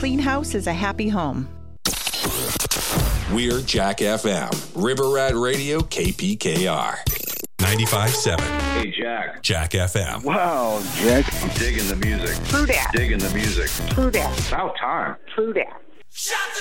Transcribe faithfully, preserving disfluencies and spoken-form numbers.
clean house is a happy home. We're Jack F M, River Rat Radio, K P K R. ninety-five point seven. Hey, Jack. Jack F M. Wow, Jack. I'm digging the music. True that. Digging the music. True that. About time. True that.